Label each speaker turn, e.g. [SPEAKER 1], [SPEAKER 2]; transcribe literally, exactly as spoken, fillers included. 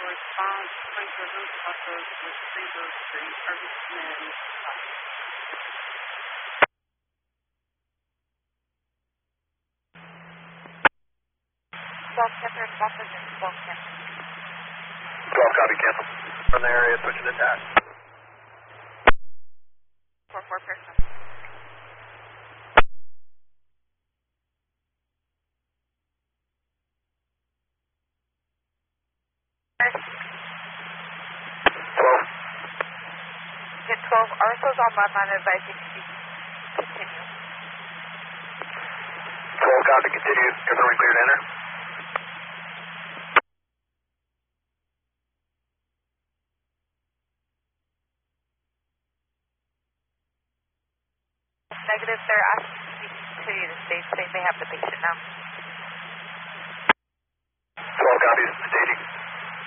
[SPEAKER 1] response, please remove buses with Cedar Street, Ferguson, and
[SPEAKER 2] twelve Kemper, buses in twelve Kemper.
[SPEAKER 3] twelve copy, cancel. From the area, switching to task.
[SPEAKER 2] four four Pearson.
[SPEAKER 3] twelve.
[SPEAKER 2] Get twelve, Arthur's on my mind advising you to continue.
[SPEAKER 3] twelve copy, continue. Everyone clear to enter?
[SPEAKER 2] Negative, they're asking to continue to stay, saying they have the patient now.